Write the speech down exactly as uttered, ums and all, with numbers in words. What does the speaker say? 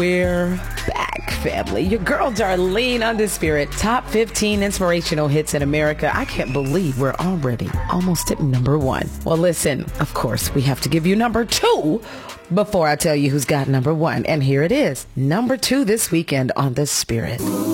We're back, family. Your girl Darlene on the Spirit. Top fifteen inspirational hits in America. I can't believe we're already almost at number one. Well, listen, of course, we have to give you number two before I tell you who's got number one. And here it is. Number two this weekend on the Spirit.